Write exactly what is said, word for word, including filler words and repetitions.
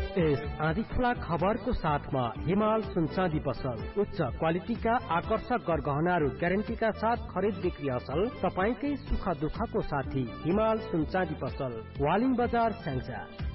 यस आधी खुला खबरको साथमा हिमाल सुनचाँदी पसल उच्च क्वालिटीका आकर्षक गरगहनाहरू ग्यारेन्टीका साथ खरिद बिक्री असल तपाईकै सुख दुःखको साथी हिमाल सुनचाँदी पसल वालिङ बजार स्याङ्जा।